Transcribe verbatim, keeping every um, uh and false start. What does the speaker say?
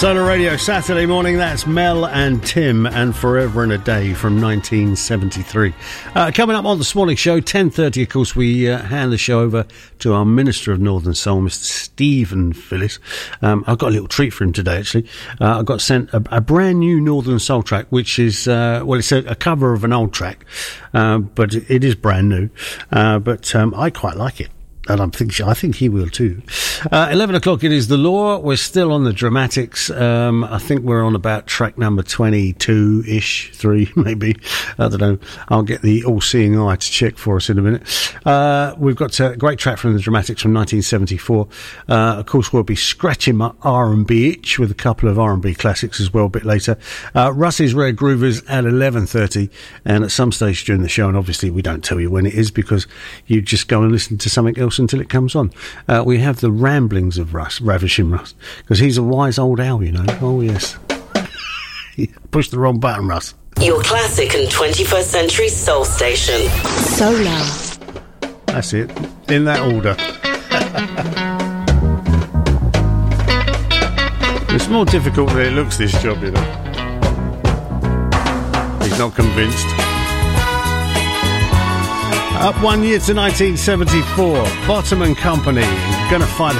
Solar Radio, Saturday morning. That's Mel and Tim and Forever and a Day from nineteen seventy-three. Uh, coming up on this morning's show, ten thirty, of course, we uh, hand the show over to our Minister of Northern Soul, Mister Stephen Phillips. Um, I've got a little treat for him today, actually. Uh, I got sent a, a brand new Northern Soul track, which is, uh, well, it's a, a cover of an old track, uh, but it, it is brand new. Uh, but um, I quite like it. And I'm think, I think he will too. Uh, eleven o'clock, it is The Law. We're still on the dramatics. Um, I think we're on about track number twenty-two-ish, three maybe. I don't know. I'll get the all-seeing eye to check for us in a minute. Uh, we've got a great track from the dramatics from nineteen seventy-four. Uh, of course, we'll be scratching my R and B itch with a couple of R and B classics as well a bit later. Uh, Russ's Rare Groovers at eleven thirty. And at some stage during the show, and obviously we don't tell you when it is because you just go and listen to something else until it comes on. Uh, we have the ramblings of Russ, Ravishing Russ, because he's a wise old owl, you know. Oh, yes. Push the wrong button, Russ. Your classic and twenty-first century soul station. Solar. That's it. In that order. It's more difficult than it looks, this job, you know. He's not convinced. Up one year to nineteen seventy-four, Bottom and Company, Gonna Fight a